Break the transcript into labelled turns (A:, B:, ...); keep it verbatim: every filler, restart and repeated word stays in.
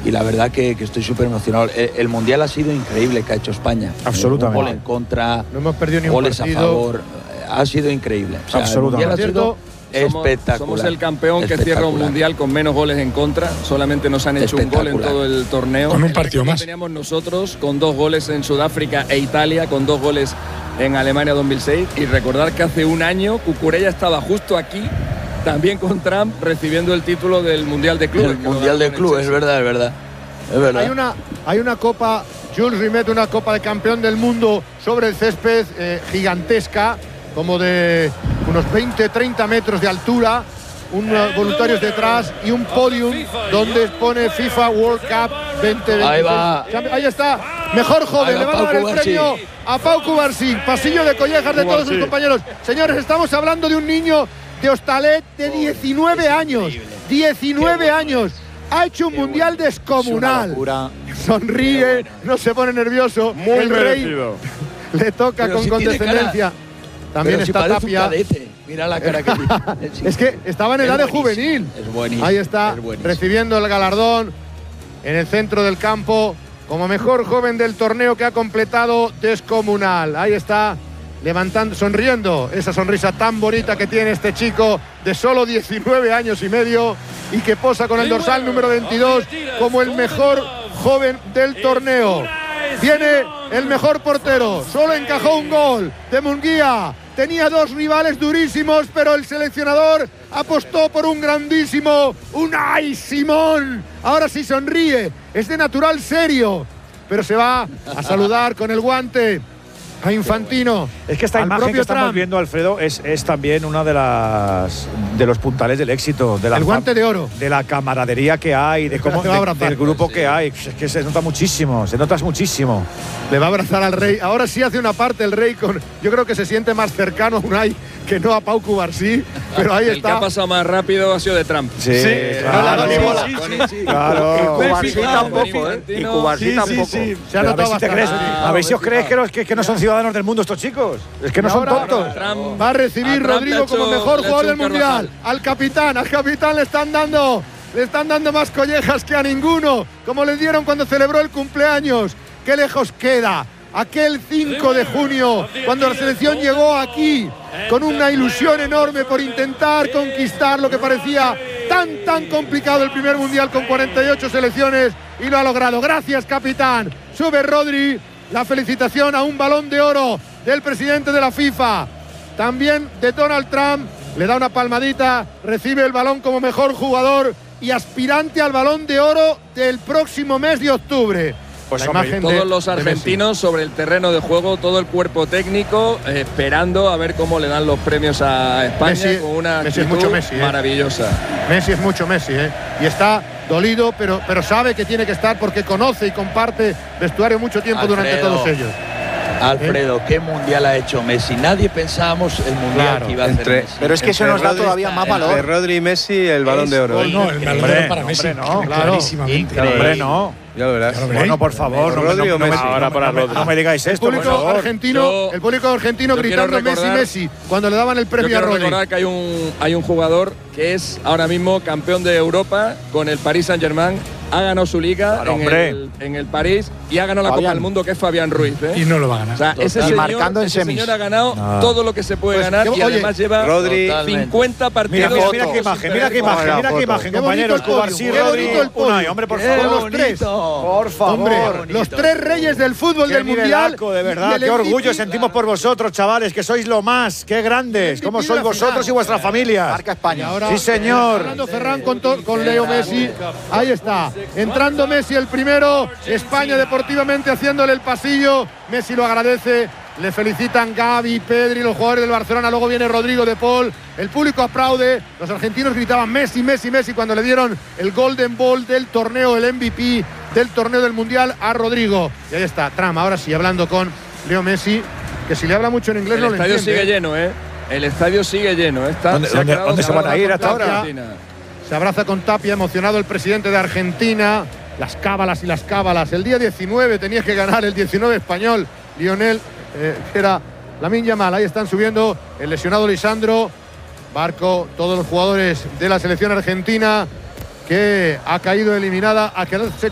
A: y la verdad que, que estoy súper emocionado. El, el Mundial ha sido increíble que ha hecho España.
B: Absolutamente.
A: Un gol en contra,
C: no hemos perdido ni un
A: goles
C: partido.
A: a favor. Ha sido increíble. O sea,
B: Absolutamente.
A: El Mundial ha sido
D: Somos,
A: espectacular.
D: somos el campeón que cierra un mundial con menos goles en contra. Solamente nos han hecho un gol en todo el torneo.
E: Con un partido más.
D: Teníamos nosotros con dos goles en Sudáfrica e Italia, con dos goles en Alemania dos mil seis. Y recordar que hace un año Cucurella estaba justo aquí, también con Trump, recibiendo el título del Mundial de Clubes.
A: El Mundial de Clubes, es verdad, es verdad. Es verdad.
C: Hay una, hay una copa, Jules Rimet, una copa de campeón del mundo sobre el césped eh, gigantesca, como de unos veinte treinta metros de altura, unos voluntarios detrás y un podium donde pone FIFA World Cup veinte veintiséis.
A: Ahí va.
C: Ahí está, mejor joven, le van a dar el premio a Pau Cubarsí, pasillo de collejas de todos sus compañeros. Señores, estamos hablando de un niño de Hostalet de diecinueve años, diecinueve años. Ha hecho un mundial descomunal. Sonríe, no se pone nervioso.
F: Muy
C: el rey
F: merecido.
C: le toca
A: Pero
C: con
A: si
C: condescendencia. También
A: Pero si
C: está
A: parece
C: Tapia.
A: un cadete. Mira la cara que tiene.
C: Es que estaba en edad de juvenil.
A: Es buenísimo.
C: Ahí está,
A: es buenísimo.
C: recibiendo el galardón en el centro del campo como mejor joven del torneo que ha completado descomunal. Ahí está, levantando, sonriendo, esa sonrisa tan bonita que tiene este chico de solo diecinueve años y medio y que posa con el dorsal número veintidós como el mejor joven del torneo. Viene el mejor portero, solo encajó un gol de Munguía. Tenía dos rivales durísimos, pero el seleccionador apostó por un grandísimo Unai Simón. Ahora sí sonríe, es de natural serio, pero se va a saludar con el guante a Infantino.
B: Es que esta
C: al
B: imagen que
C: propio
B: estamos
C: Trump.
B: viendo, Alfredo, es, es también una de las de los puntales del éxito. De la
C: El guante de oro.
B: De la camaradería que hay, de cómo,
C: Se va a
B: de-
C: abrazar.
B: del grupo
A: Sí.
B: que hay. Es que se nota muchísimo, se nota muchísimo.
C: Le va a abrazar al rey. Ahora sí hace una parte el rey con. Yo creo que se siente más cercano a Unai que no a Pau Cubarsí. Pero ahí
D: El que
C: está.
D: ha pasado más rápido ha sido de Trump.
B: Sí,
C: no le ha dado ni bola.
B: Claro.
G: Cubarsí tampoco, ¿eh? Y Cubarsí tampoco.
C: Se ha
B: Pero a ver
C: notado
B: si te
C: bastante.
B: crees, a ver si os creéis que, los- que- que no son ciudadanos del mundo estos chicos. Es que no
C: Y
B: son
C: ahora
B: tontos.
D: Trump-
C: Va a
D: a
C: recibir
D: Trump le
C: Rodrigo
D: ha hecho-
C: como mejor
D: le ha
C: jugador
D: hecho
C: del
D: un
C: mundial.
D: Carvajal.
C: Al capitán, al capitán le están dando, le están dando más collejas que a ninguno, como le dieron cuando celebró el cumpleaños. Qué lejos queda aquel cinco de junio, cuando la selección llegó aquí con una ilusión enorme por intentar conquistar lo que parecía tan tan complicado el primer mundial con cuarenta y ocho selecciones, y lo ha logrado. Gracias, capitán. Sube Rodri. La felicitación a un balón de oro del presidente de la FIFA, también de Donald Trump. Le da una palmadita, recibe el balón como mejor jugador y aspirante al balón de oro del próximo mes de octubre.
B: Pues
C: La
B: hombre,
C: imagen de-
D: Todos los
C: de Messi.
D: argentinos sobre el terreno de juego, todo el cuerpo técnico, eh, esperando a ver cómo le dan los premios a España
C: Messi-
D: con una
C: Messi es
D: actitud
C: mucho Messi, ¿eh?
D: maravillosa.
C: Messi es mucho Messi, ¿eh? Y está dolido, pero, pero sabe que tiene que estar porque conoce y comparte vestuario mucho tiempo durante
A: Alfredo.
C: todos ellos.
A: Alfredo, ¿qué mundial ha hecho Messi? Nadie pensábamos el mundial
C: Claro,
A: que iba a hacer
G: entre-
A: Messi.
G: pero es que eso nos da todavía más valor.
H: De Rodri y Messi, el balón de oro.
E: No, el balón de
B: Hombre,
E: oro para
B: no,
E: Messi.
B: hombre, no,
C: claro.
E: Clarísimamente.
A: Increíble.
B: Hombre, no.
H: Ya lo verás.
E: Ya lo veréis.
B: Bueno, por favor, no, me-
H: Rodri
B: no,
H: o
B: no me,
H: Messi.
B: no,
F: Ahora para
B: no me-
F: Rodri.
B: no me digáis
C: El
B: esto, por
C: público
B: favor.
C: argentino,
D: Yo-
C: el público argentino
D: yo quiero
C: gritando Messi,
D: recordar-
C: Messi, cuando le daban el
D: Yo
C: premio a
D: quiero
C: Rodri.
D: recordar que hay un, hay un jugador que es ahora mismo campeón de Europa con el Paris Saint-Germain. Ha ganado su liga
B: Claro,
D: en,
B: hombre.
D: el, en el París y ha ganado la Copa
G: Fabián.
D: del Mundo, que es Fabián Ruiz. ¿eh?
E: Y no lo va a ganar.
D: O sea, ese
G: Y
D: señor,
G: marcando en
D: ese
G: semis.
D: señor ha ganado
B: No.
D: todo lo que se puede
C: Pues,
D: ganar
C: qué-
D: y
C: oye,
D: además lleva
H: Rodri,
A: Totalmente.
D: cincuenta
B: Mira,
D: partidos.
B: mira,
D: fotos.
B: mira qué imagen, mira qué imagen,
H: Hola,
B: mira qué
H: foto.
B: imagen,
C: Qué bonito
B: compañeros.
C: el podio,
B: Cubarsí,
C: qué
B: Rodri,
C: bonito el podio.
B: Unai, hombre, por
A: Qué
B: favor.
C: los tres.
B: Por favor.
C: Hombre,
A: bonito.
C: los tres reyes del fútbol
B: Qué
C: del mundial.
B: nivelaco, de
C: y
B: verdad,
C: el
B: qué
C: M V P.
B: orgullo sentimos por vosotros, chavales, que sois lo más, qué grandes, cómo sois vosotros y vuestras familias.
G: Marca
C: Y
G: España.
C: ahora,
B: Sí, señor.
C: Fernando Ferran con, to- con Leo Messi. Ahí está. Entrando Messi el primero. España deportivamente haciéndole el pasillo. Messi lo agradece. Le felicitan Gavi, Pedri, los jugadores del Barcelona. Luego viene Rodrigo de Paul. El público aplaude. Los argentinos gritaban Messi, Messi, Messi cuando le dieron el Golden Ball del torneo, el M V P del torneo del Mundial a Rodrigo. Y ahí está, Trump. Ahora sí, hablando con Leo Messi, que si le habla mucho en inglés
D: El
C: no le
D: estadio
C: entiende.
D: sigue lleno, ¿eh? El estadio sigue lleno. Está,
B: ¿Dónde-
D: se ha
B: dónde-
D: quedado
B: dónde se van a ir hasta ahora?
D: Argentina.
C: Se abraza con Tapia, emocionado el presidente de Argentina. Las cábalas y las cábalas. El día diecinueve tenías que ganar, el diecinueve español. Lionel, eh, era Lamine Yamal. Ahí están subiendo el lesionado Lisandro. Barco, todos los jugadores de la selección argentina que ha caído eliminada a quedarse